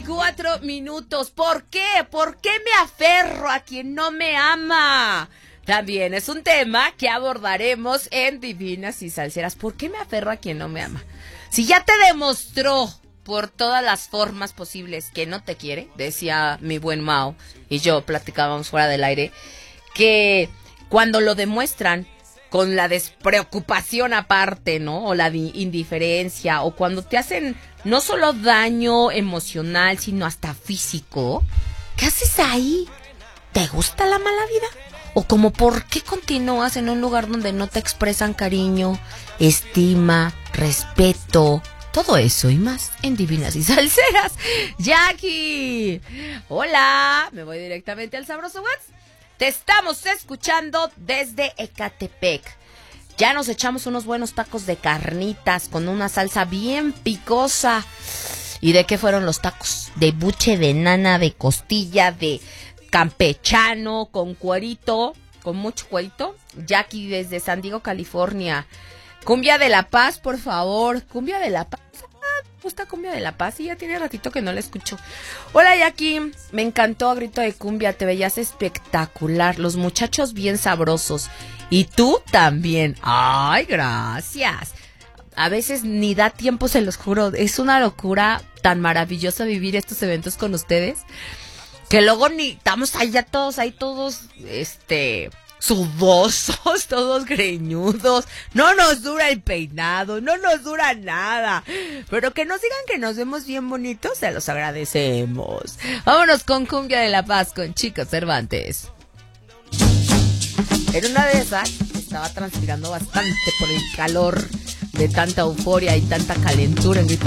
9:34. ¿Por qué? ¿Por qué me aferro a quien no me ama? También es un tema que abordaremos en Divinas y Salseras. ¿Por qué me aferro a quien no me ama? Si ya te demostró por todas las formas posibles que no te quiere, decía mi buen Mao, y yo platicábamos fuera del aire, que cuando lo demuestran con la despreocupación aparte, ¿no? O la indiferencia, o cuando te hacen no solo daño emocional, sino hasta físico, ¿qué haces ahí? ¿Te gusta la mala vida? O como, ¿por qué continúas en un lugar donde no te expresan cariño, estima, respeto? Todo eso y más en Divinas y Salseras. Jackie, hola, me voy directamente al sabroso WhatsApp. Te estamos escuchando desde Ecatepec. Ya nos echamos unos buenos tacos de carnitas con una salsa bien picosa. ¿Y de qué fueron los tacos? De buche, de nana, de costilla, de campechano, con cuerito, con mucho cuerito. Jackie desde San Diego, California. Cumbia de La Paz, por favor. Cumbia de La Paz. Gusta Cumbia de La Paz y ya tiene ratito que no la escucho. Hola Jackie, me encantó Grito de Cumbia, te veías espectacular, los muchachos bien sabrosos y tú también. Ay, gracias. A veces ni da tiempo, se los juro, es una locura tan maravillosa vivir estos eventos con ustedes, que luego ni estamos allá todos, sudosos, todos greñudos, no nos dura el peinado, no nos dura nada, pero que nos digan que nos vemos bien bonitos, se los agradecemos. Vámonos con Cumbia de La Paz con Chico Cervantes. En una de esas estaba transpirando bastante por el calor de tanta euforia y tanta calentura en Grito